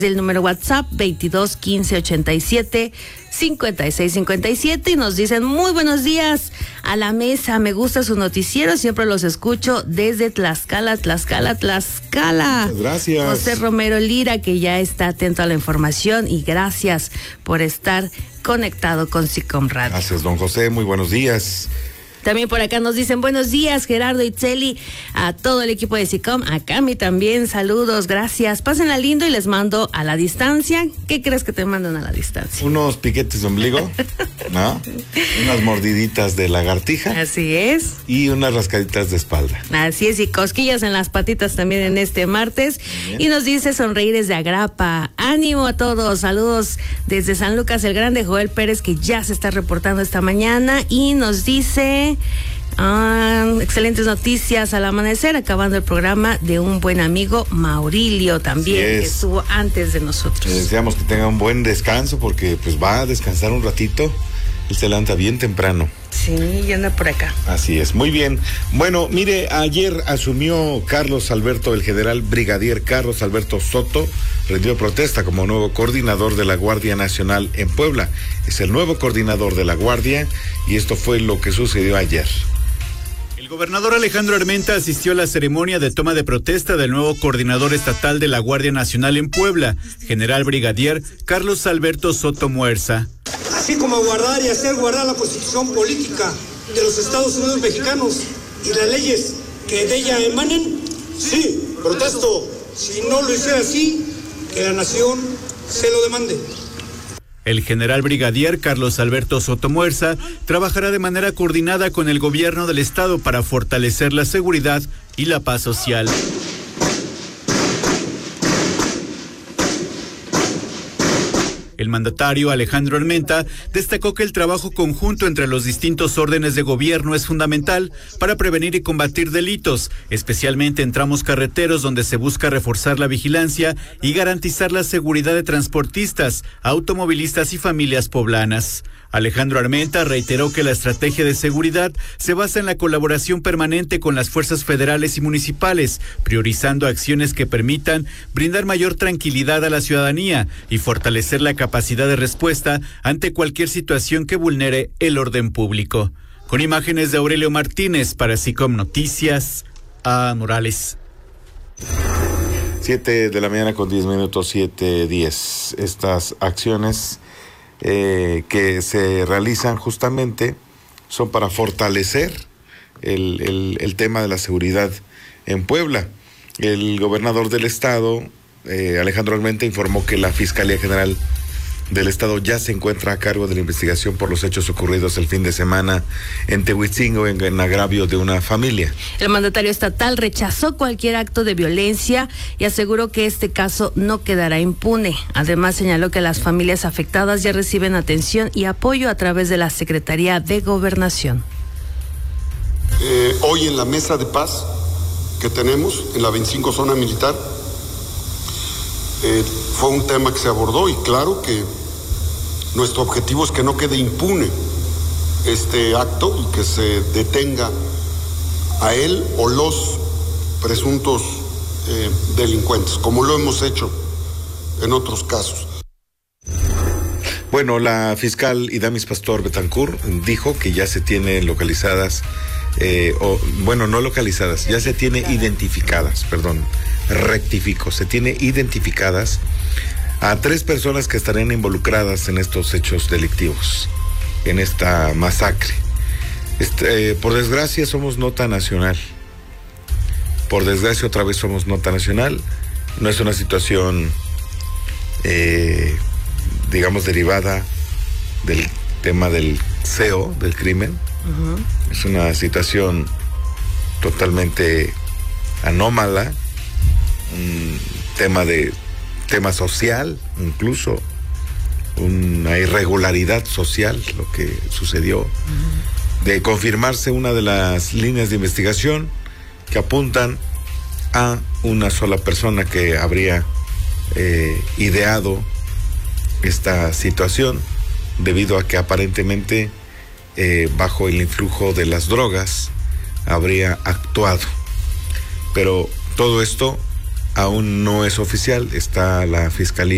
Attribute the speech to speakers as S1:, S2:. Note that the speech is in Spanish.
S1: del número WhatsApp 22 15 87 56 57 y nos dicen muy buenos días a la mesa, me gusta su noticiero, siempre los escucho desde Tlaxcala.
S2: Muchas gracias.
S1: José Romero Lira, que ya está atento a la información, y gracias por estar conectado con SICOM Radio.
S2: Gracias, don José, muy buenos días.
S1: También por acá nos dicen buenos días, Gerardo, Itzeli, a todo el equipo de SICOM, a Cami también, saludos, gracias. Pásenla lindo y les mando a la distancia. ¿Qué crees que te mandan a la distancia?
S2: Unos piquetes de ombligo, ¿no? Unas mordiditas de lagartija.
S1: Así es.
S2: Y unas rascaditas de espalda.
S1: Así es, y cosquillas en las patitas también en este martes. Y nos dice sonreír desde Agrapa. Ánimo a todos, saludos desde San Lucas el Grande, Joel Pérez, que ya se está reportando esta mañana, y nos dice... excelentes noticias al amanecer, acabando el programa de un buen amigo, Maurilio, también, que estuvo antes de nosotros.
S2: Le deseamos que tenga un buen descanso, porque pues va a descansar un ratito. Él se levanta bien temprano.
S1: Sí, y anda por acá.
S2: Así es, muy bien. Bueno, mire, ayer asumió el general brigadier Carlos Alberto Soto, rindió protesta como nuevo coordinador de la Guardia Nacional en Puebla. Es el nuevo coordinador de la Guardia, y esto fue lo que sucedió ayer.
S3: El gobernador Alejandro Armenta asistió a la ceremonia de toma de protesta del nuevo coordinador estatal de la Guardia Nacional en Puebla, general brigadier Carlos Alberto Soto Muerza.
S4: Así como guardar y hacer guardar la Constitución política de los Estados Unidos mexicanos y las leyes que de ella emanen, sí, protesto. Si no lo hiciera así, que la nación se lo demande.
S3: El general brigadier Carlos Alberto Soto Muerza trabajará de manera coordinada con el gobierno del estado para fortalecer la seguridad y la paz social. El mandatario Alejandro Armenta destacó que el trabajo conjunto entre los distintos órdenes de gobierno es fundamental para prevenir y combatir delitos, especialmente en tramos carreteros donde se busca reforzar la vigilancia y garantizar la seguridad de transportistas, automovilistas y familias poblanas. Alejandro Armenta reiteró que la estrategia de seguridad se basa en la colaboración permanente con las fuerzas federales y municipales, priorizando acciones que permitan brindar mayor tranquilidad a la ciudadanía y fortalecer la capacidad de respuesta ante cualquier situación que vulnere el orden público. Con imágenes de Aurelio Martínez para SICOM Noticias, A. Morales.
S2: 7 de la mañana con 10 minutos, 7:10. Estas acciones que se realizan justamente son para fortalecer el tema de la seguridad en Puebla. El gobernador del estado, Alejandro Armenta, informó que la Fiscalía General del estado ya se encuentra a cargo de la investigación por los hechos ocurridos el fin de semana en Tehuitzingo en agravio de una familia.
S1: El mandatario estatal rechazó cualquier acto de violencia y aseguró que este caso no quedará impune. Además, señaló que las familias afectadas ya reciben atención y apoyo a través de la Secretaría de Gobernación.
S5: Hoy en la mesa de paz que tenemos en la 25 zona militar, fue un tema que se abordó, y claro que nuestro objetivo es que no quede impune este acto y que se detenga a él o los presuntos delincuentes, como lo hemos hecho en otros casos.
S2: Bueno, la fiscal Idamis Pastor Betancourt dijo que ya se tiene localizadas, ya se tiene identificadas, se tiene identificadas a 3 personas que estarían involucradas en estos hechos delictivos, en esta masacre. Por desgracia somos nota nacional. Por desgracia otra vez somos nota nacional. No es una situación, derivada del tema del CEO, del crimen. Uh-huh. Es una situación totalmente anómala, un tema social, incluso una irregularidad social, lo que sucedió. Uh-huh. De confirmarse una de las líneas de investigación que apuntan a una sola persona que habría ideado esta situación, debido a que aparentemente bajo el influjo de las drogas habría actuado. Pero todo esto aún no es oficial, está la Fiscalía